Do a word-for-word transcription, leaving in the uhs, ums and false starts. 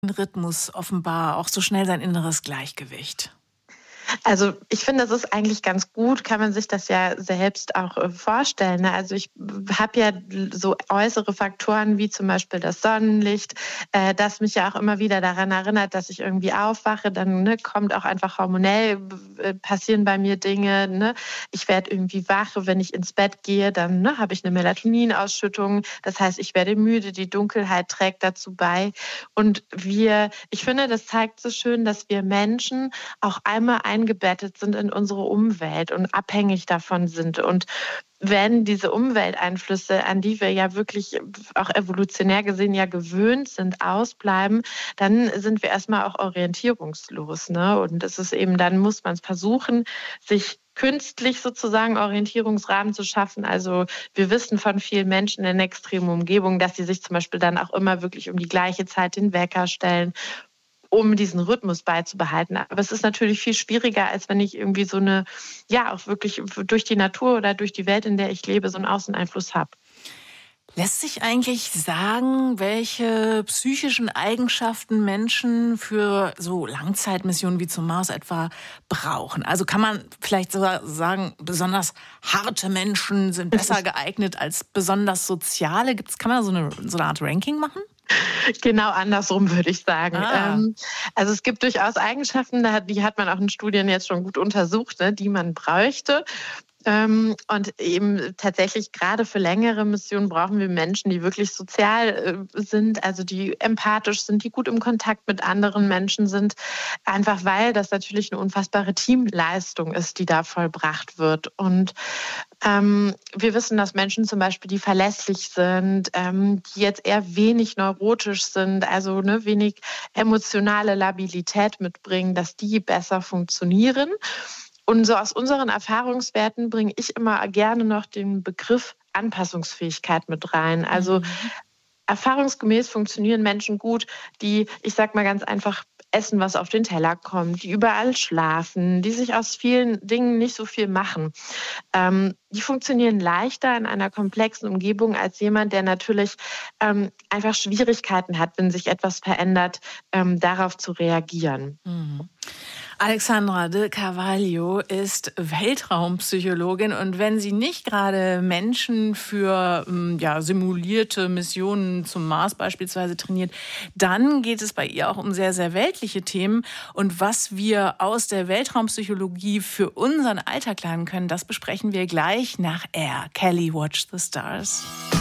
Rhythmus offenbar auch so schnell sein inneres Gleichgewicht? Also ich finde, das ist eigentlich ganz gut, kann man sich das ja selbst auch äh, vorstellen. Ne? Also ich habe ja so äußere Faktoren wie zum Beispiel das Sonnenlicht, äh, das mich ja auch immer wieder daran erinnert, dass ich irgendwie aufwache. Dann ne, kommt auch einfach hormonell, äh, passieren bei mir Dinge. Ne? Ich werde irgendwie wach, wenn ich ins Bett gehe, dann ne, habe ich eine Melatoninausschüttung. Das heißt, ich werde müde, die Dunkelheit trägt dazu bei. Und wir, ich finde, das zeigt so schön, dass wir Menschen auch einmal eingebettet sind in unsere Umwelt und abhängig davon sind. Und wenn diese Umwelteinflüsse, an die wir ja wirklich auch evolutionär gesehen ja gewöhnt sind, ausbleiben, dann sind wir erstmal auch orientierungslos. Ne? Und es ist eben, dann muss man es versuchen, sich künstlich sozusagen Orientierungsrahmen zu schaffen. Also wir wissen von vielen Menschen in extremen Umgebungen, dass sie sich zum Beispiel dann auch immer wirklich um die gleiche Zeit den Wecker stellen, um diesen Rhythmus beizubehalten. Aber es ist natürlich viel schwieriger, als wenn ich irgendwie so eine, ja, auch wirklich durch die Natur oder durch die Welt, in der ich lebe, so einen Außeneinfluss habe. Lässt sich eigentlich sagen, welche psychischen Eigenschaften Menschen für so Langzeitmissionen wie zum Mars etwa brauchen? Also kann man vielleicht sogar sagen, besonders harte Menschen sind besser geeignet als besonders soziale? Gibt's, kann man so eine, so eine Art Ranking machen? Genau andersrum würde ich sagen. Ah. Ähm, also es gibt durchaus Eigenschaften, die hat man auch in Studien jetzt schon gut untersucht, ne, die man bräuchte. Ähm, und eben tatsächlich gerade für längere Missionen brauchen wir Menschen, die wirklich sozial äh, sind, also die empathisch sind, die gut im Kontakt mit anderen Menschen sind, einfach weil das natürlich eine unfassbare Teamleistung ist, die da vollbracht wird. Und ähm, wir wissen, dass Menschen zum Beispiel, die verlässlich sind, ähm, die jetzt eher wenig neurotisch sind, also ne, wenig emotionale Labilität mitbringen, dass die besser funktionieren. Und so aus unseren Erfahrungswerten bringe ich immer gerne noch den Begriff Anpassungsfähigkeit mit rein. Also Mhm. erfahrungsgemäß funktionieren Menschen gut, die, ich sag mal ganz einfach, essen, was auf den Teller kommt, die überall schlafen, die sich aus vielen Dingen nicht so viel machen. Ähm, die funktionieren leichter in einer komplexen Umgebung als jemand, der natürlich ähm, einfach Schwierigkeiten hat, wenn sich etwas verändert, ähm, darauf zu reagieren. Mhm. Alexandra de Carvalho ist Weltraumpsychologin und wenn sie nicht gerade Menschen für ähm, ja, simulierte Missionen zum Mars beispielsweise trainiert, dann geht es bei ihr auch um sehr, sehr weltliche Themen. Und was wir aus der Weltraumpsychologie für unseren Alltag lernen können, das besprechen wir gleich nach Air. Kelly, Watch the Stars.